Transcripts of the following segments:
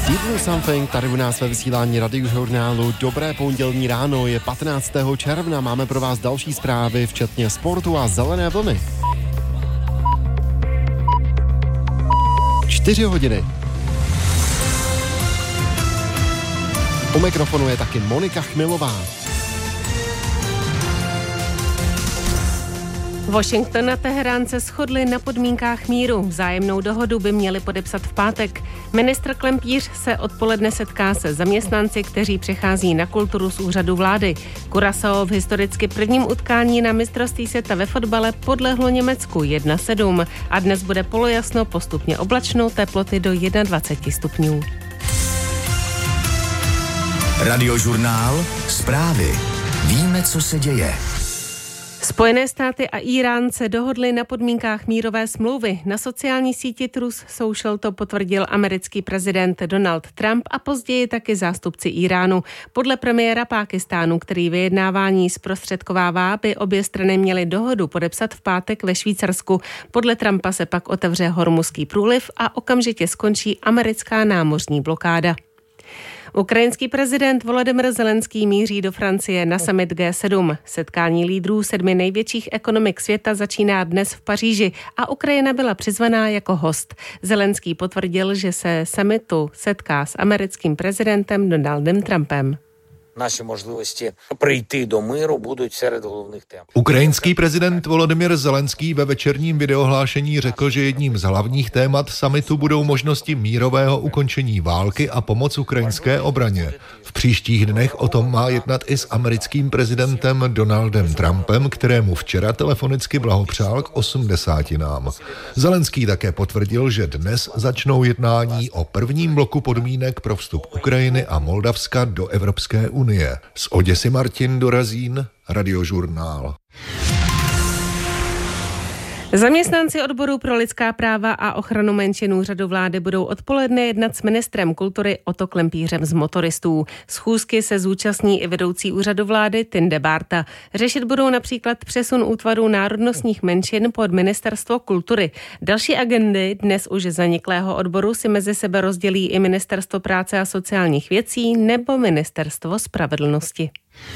You Do Something tady u nás ve vysílání Radiožurnálu. Dobré pondělní ráno, je 15. června, máme pro vás další zprávy, včetně sportu a zelené vlny. 4 hodiny. U mikrofonu je taky Monika Chmilová. Washington a Teherán se shodli na podmínkách míru. Vzájemnou dohodu by měli podepsat v pátek. Ministr Klempíř se odpoledne setká se zaměstnanci, kteří přechází na kulturu z úřadu vlády. Curaçao v historicky prvním utkání na mistrovství světa ve fotbale podlehlo Německu 1:7 a dnes bude polojasno, postupně oblačno, teploty do 21 stupňů. Radiožurnál, zprávy. Víme, co se děje. Spojené státy a Írán se dohodli na podmínkách mírové smlouvy. Na sociální síti Truth Social to potvrdil americký prezident Donald Trump a později taky zástupci Íránu. Podle premiéra Pákistánu, který vyjednávání zprostředkovává, by obě strany měly dohodu podepsat v pátek ve Švýcarsku. Podle Trumpa se pak otevře Hormuzský průliv a okamžitě skončí americká námořní blokáda. Ukrajinský prezident Volodymyr Zelenský míří do Francie na summit G7. Setkání lídrů 7 největších ekonomik světa začíná dnes v Paříži a Ukrajina byla přizvaná jako host. Zelenský potvrdil, že se summitu setká s americkým prezidentem Donaldem Trumpem. Naše možnosti přijít do míru budou серед hlavních tém. Ukrajinský prezident Volodymyr Zelenský ve večerním videohlášení řekl, že jedním z hlavních témat summitu budou možnosti mírového ukončení války a pomoc ukrajinské obraně. V příštích dnech o tom má jednat i s americkým prezidentem Donaldem Trumpem, kterému včera telefonicky blahopřál k 80. Zelenský také potvrdil, že dnes začnou jednání o prvním bloku podmínek pro vstup Ukrajiny a Moldavska do Evropské unie. Z Oděsy Martin Dorazín, Radiožurnál. Zaměstnanci odboru pro lidská práva a ochranu menšin úřadu vlády budou odpoledne jednat s ministrem kultury Otto Klempířem z motoristů. Schůzky se zúčastní i vedoucí úřadu vlády Tinde Bárta. Řešit budou například přesun útvarů národnostních menšin pod ministerstvo kultury. Další agendy dnes už zaniklého odboru si mezi sebe rozdělí i ministerstvo práce a sociálních věcí nebo ministerstvo spravedlnosti.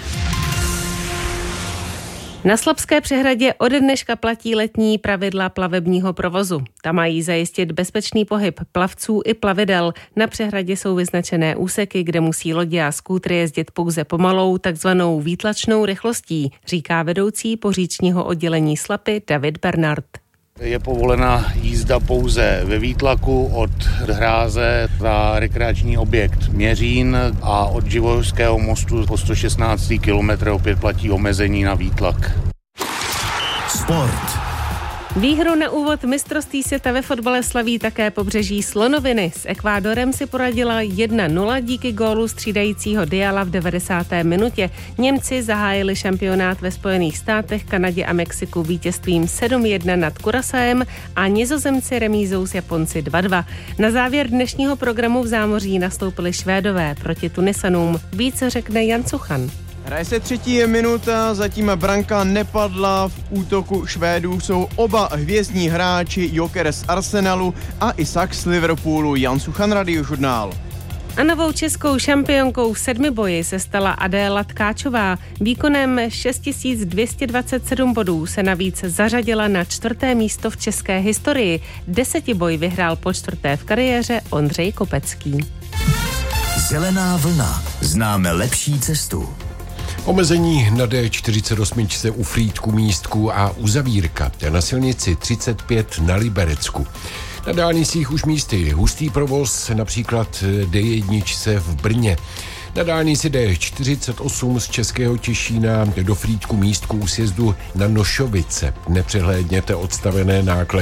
Na Slabské přehradě ode dneška platí letní pravidla plavebního provozu. Ta mají zajistit bezpečný pohyb plavců i plavidel. Na přehradě jsou vyznačené úseky, kde musí lodě a skútry jezdit pouze pomalou, takzvanou výtlačnou rychlostí, říká vedoucí poříčního oddělení Slapy David Bernard. Je povolena jízda pouze ve výtlaku od hráze za rekreační objekt Měřín a od Živojského mostu po 116. kilometr opět platí omezení na výtlak. Sport. Výhru na úvod mistrovství světa ve fotbale slaví také Pobřeží Slonoviny. S Ekvádorem si poradila 1:0 díky gólu střídajícího Diala v 90. minutě. Němci zahájili šampionát ve Spojených státech, Kanadě a Mexiku vítězstvím 7:1 nad Curaçaem a Nizozemci remízou s Japonci 2:2. Na závěr dnešního programu v zámoří nastoupili Švédové proti Tunisanům. Více řekne Jan Cuchan. Hraje se 3. minuta, zatím branka nepadla, v útoku Švédů jsou oba hvězdní hráči, Joker z Arsenalu a Isak z Liverpoolu. Jan Suchan, Radiožurnál. A novou českou šampionkou v sedmiboji se stala Adéla Tkáčová. Výkonem 6227 bodů se navíc zařadila na 4. místo v české historii. 10boj vyhrál po 4. v kariéře Ondřej Kopecký. Zelená vlna. Známe lepší cestu. Omezení na D48 u Frýdku Místku a uzavírka na silnici 35 na Liberecku. Na dálnicích už místy hustý provoz, například D1 v Brně. Na dálnici D48 z Českého Těšína do Frýdku Místku u sjezdu na Nošovice. Nepřehlédněte odstavené nákladní